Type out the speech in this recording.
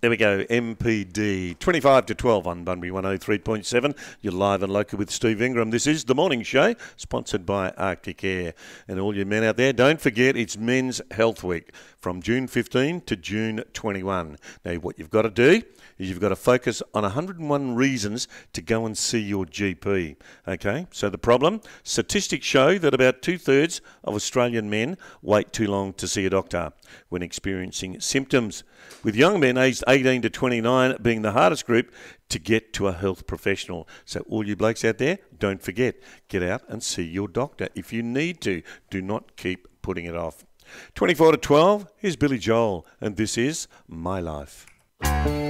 There we go, MPD, 25 to 12 on Bunbury 103.7. You're live and local with Steve Ingram. This is The Morning Show, sponsored by Arctic Air. And all you men out there, don't forget it's Men's Health Week from June 15 to June 21. Now, what you've got to do is you've got to focus on 101 reasons to go and see your GP. Okay, so the problem? Statistics show that about 2/3 of Australian men wait too long to see a doctor when experiencing symptoms, with young men aged 18 to 29 being the hardest group to get to a health professional. So all you blokes out there, don't forget, get out and see your doctor if you need to. Do not keep putting it off. 24 to 12, here's Billy Joel, and this is My Life.